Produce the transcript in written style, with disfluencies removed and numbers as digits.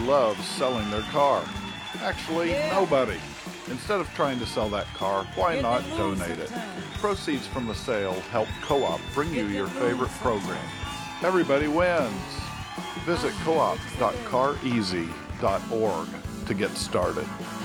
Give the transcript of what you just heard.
loves selling their car. Actually, nobody. Instead of trying to sell that car, why not donate it? Proceeds from the sale help Co-op bring you your favorite program. Everybody wins. Visit coop.careasy.org to get started.